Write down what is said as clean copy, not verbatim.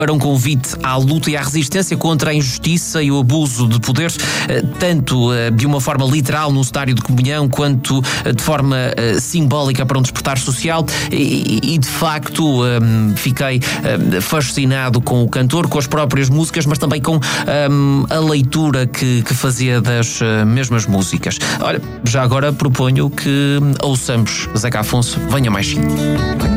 para um convite à luta e à resistência contra a injustiça e o abuso de poder, tanto de uma forma literal no cenário de comunhão, quanto de forma simbólica para um despertar social, e de facto fiquei fascinado com o cantor, com as próprias músicas, mas também com a leitura que fazia das mesmas músicas. Olha, já agora proponho que ouçamos Zeca Afonso, Venha Mais Cedo.